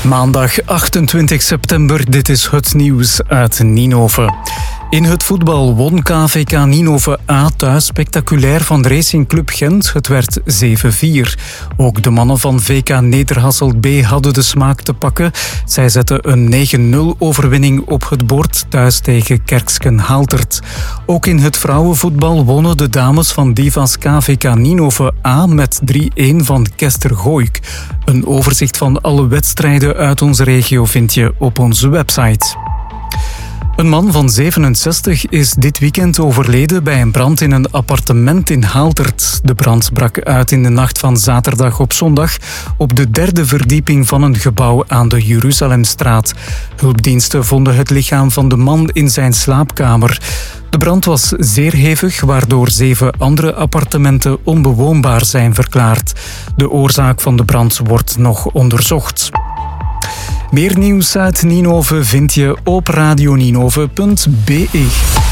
Maandag 28 september, dit is het nieuws uit Ninove. In het voetbal won KVK Ninove A thuis spectaculair van Racing Club Gent. Het werd 7-4. Ook de mannen van VK Nederhasselt B hadden de smaak te pakken. Zij zetten een 9-0 overwinning op het bord thuis tegen Kerksken-Haltert. Ook in het vrouwenvoetbal wonnen de dames van Divas KVK Ninove A met 3-1 van Kester Gooik. Een overzicht van alle wedstrijden uit onze regio vind je op onze website. Een man van 67 is dit weekend overleden bij een brand in een appartement in Haltert. De brand brak uit in de nacht van zaterdag op zondag op de 3e verdieping van een gebouw aan de Jeruzalemstraat. Hulpdiensten vonden het lichaam van de man in zijn slaapkamer. De brand was zeer hevig, waardoor 7 andere appartementen onbewoonbaar zijn verklaard. De oorzaak van de brand wordt nog onderzocht. Meer nieuws uit Ninove vind je op radioninove.be.